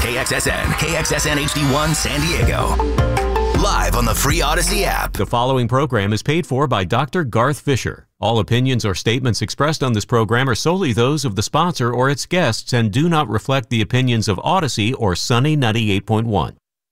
KXSN, KXSN HD1 San Diego. Live on the free Odyssey app. The following program is paid for by Dr. Garth Fisher. All opinions or statements expressed on this program are solely those of the sponsor or its guests and do not reflect the opinions of Odyssey or Sunny 98.1.